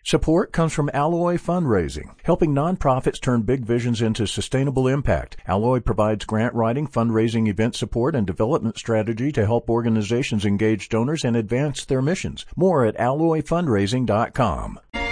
Support comes from Alloy Fundraising, helping nonprofits turn big visions into sustainable impact. Alloy provides grant writing, fundraising, event support, and development strategy to help organizations engage donors and advance their missions. More at alloyfundraising.com.